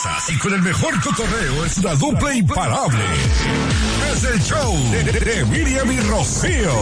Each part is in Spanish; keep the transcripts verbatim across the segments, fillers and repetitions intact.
risas y con el mejor cotorreo es una dupla imparable. Es el show de, de, de Miriam y Rocío.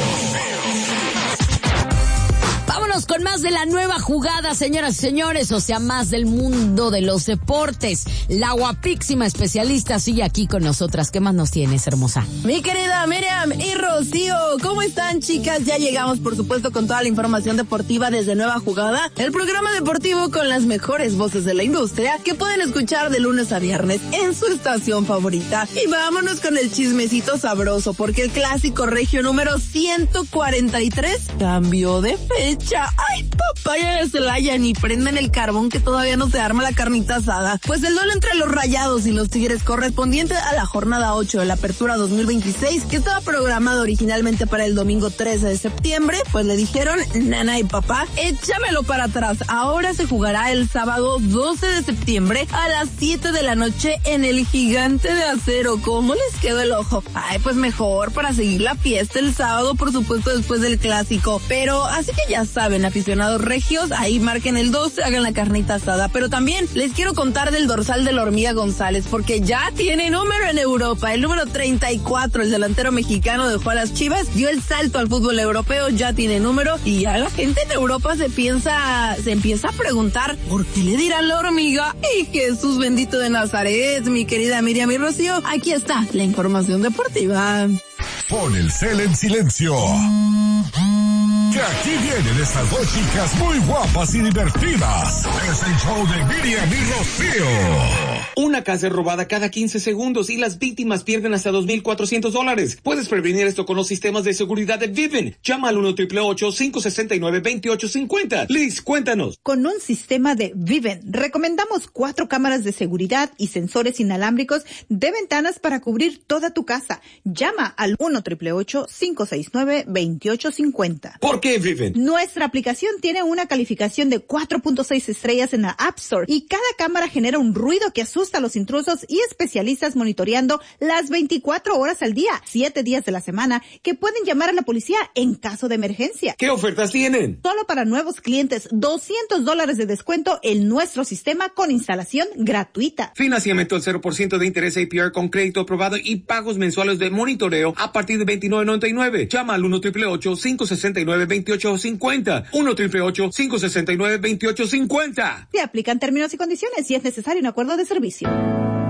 Vámonos con más de la nueva jugada, señoras y señores, o sea, más del mundo de los deportes. La guapísima especialista sigue aquí con nosotras. ¿Qué más nos tienes, hermosa? Mi querida Miriam y Rocío, ¿cómo están, chicas? Ya llegamos, por supuesto, con toda la información deportiva desde Nueva Jugada, el programa deportivo con las mejores voces de la industria que pueden escuchar de lunes a viernes en su estación favorita. Y vámonos con el chismecito sabroso, porque el clásico regio número ciento cuarenta y tres cambió de fecha. Ay, papaya de Celaya, ni prenden el carbón que todavía no se arma la carnita asada. Pues el duelo entre los Rayados y los Tigres correspondiente a la jornada ocho de la Apertura dos mil veintiséis, que estaba programado originalmente para el domingo trece de septiembre, pues le dijeron, nana y papá, échamelo para atrás. Ahora se jugará el sábado doce de septiembre a las siete de la noche en el Gigante de Acero. ¿Cómo les quedó el ojo? Ay, pues mejor para seguir la fiesta el sábado, por supuesto, después del clásico. Pero así que ya saben, aficionados regios, ahí marquen el doce, hagan la carnita asada. Pero también les quiero contar del dorsal de la Hormiga González, porque ya tiene número en Europa. El número treinta y cuatro, el delantero mexicano dejó a las Chivas, dio el salto al fútbol europeo, ya tiene número, y ya la gente en Europa se piensa, se empieza a preguntar, ¿por qué le dirán la hormiga? Y Jesús bendito de Nazaret, mi querida Miriam y Rocío, aquí está la información deportiva. Pon el cel en silencio. Que aquí vienen estas dos chicas muy guapas y divertidas. Es el show de Miriam y Rocío. Una casa es robada cada quince segundos y las víctimas pierden hasta dos mil cuatrocientos dólares. Puedes prevenir esto con los sistemas de seguridad de Vivint. Llama al uno, ocho ocho ocho, cinco seis nueve, dos ocho cinco cero. Liz, cuéntanos. Con un sistema de Vivint, recomendamos cuatro cámaras de seguridad y sensores inalámbricos de ventanas para cubrir toda tu casa. Llama al uno, ocho ocho ocho, cinco seis nueve, dos ocho cinco cero. ¿Por qué Vivint? Nuestra aplicación tiene una calificación de cuatro punto seis estrellas en la App Store y cada cámara genera un ruido que asusta a los intrusos y especialistas monitoreando las veinticuatro horas al día, siete días de la semana, que pueden llamar a la policía en caso de emergencia. ¿Qué ofertas tienen? Solo para nuevos clientes, doscientos dólares de descuento en nuestro sistema con instalación gratuita. Financiamiento al cero por ciento de interés A P R con crédito aprobado y pagos mensuales de monitoreo a partir de veintinueve noventa y nueve. Llama al uno, ocho ocho ocho, cinco seis nueve, dos ocho cinco cero. uno, ocho ocho ocho, cinco seis nueve, dos ocho cinco cero. Se aplican términos y condiciones y es necesario un acuerdo de servicio.